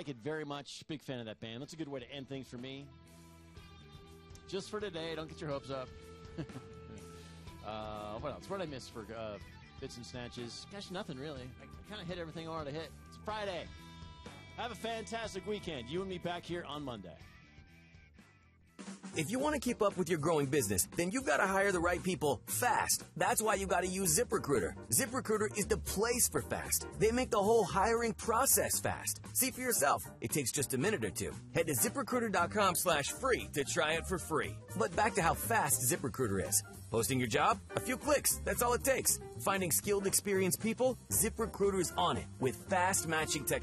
like it very much. Big fan of that band. That's a good way to end things for me. Just for today. Don't get your hopes up. What else? What did I miss for bits and snatches? Gosh, nothing really. I kind of hit everything I wanted to hit. It's Friday. Have a fantastic weekend. You and me back here on Monday. If you want to keep up with your growing business, then you've got to hire the right people fast. That's why you got to use ZipRecruiter. ZipRecruiter is the place for fast. They make the whole hiring process fast. See for yourself. It takes just a minute or two. Head to ZipRecruiter.com/free to try it for free. But back to how fast ZipRecruiter is. Posting your job? A few clicks. That's all it takes. Finding skilled, experienced people? ZipRecruiter is on it with fast matching technology.